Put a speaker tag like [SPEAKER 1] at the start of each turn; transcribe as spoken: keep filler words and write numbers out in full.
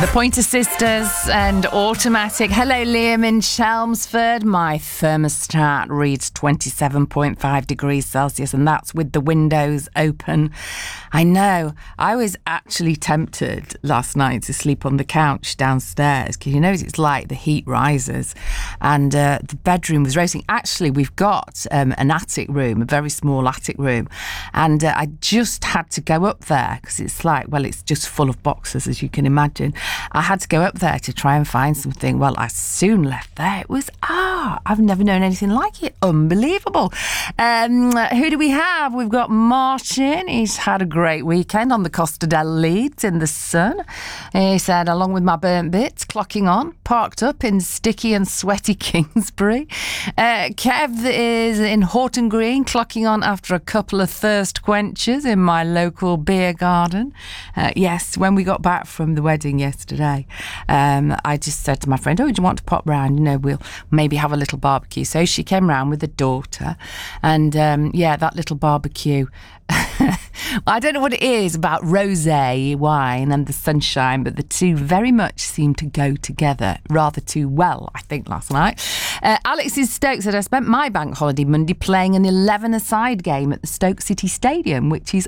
[SPEAKER 1] The Pointer Sisters and Automatic. Hello, Liam in Chelmsford. My thermostat reads twenty-seven point five degrees Celsius, and that's with the windows open. I know. I was actually tempted last night to sleep on the couch downstairs because you know it's like the heat rises, and uh, the bedroom was roasting. Actually, we've got um, an attic room, a very small attic room, and uh, I just had to go up there because it's like, well, it's just full of boxes, as you can imagine. I had to go up there to try and find something. Well, I soon left there. It was, ah, I've never known anything like it. Unbelievable. Um, who do we have? We've got Martin. He's had a great weekend on the Costa del Leeds in the sun. He said, along with my burnt bits, clocking on, parked up in sticky and sweaty Kingsbury. Uh, Kev is in Horton Green, clocking on after a couple of thirst quenchers in my local beer garden. Uh, yes, when we got back from the wedding yesterday, Today, um, I just said to my friend, oh, do you want to pop round? You know, we'll maybe have a little barbecue. So she came round with a daughter, and um, yeah, that little barbecue. I don't know what it is about rosé wine and the sunshine, but the two very much seem to go together rather too well, I think, last night. Uh, Alex in Stoke said, I spent my bank holiday Monday playing an eleven-a-side game at the Stoke City Stadium, which is